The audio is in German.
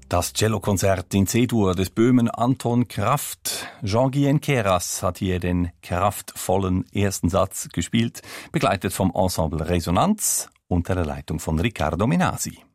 Das Cellokonzert in C-Dur des Böhmen Anton Kraft. Jean-Guyen Keras hat hier den kraftvollen ersten Satz gespielt, begleitet vom Ensemble Resonanz unter der Leitung von Riccardo Menasi.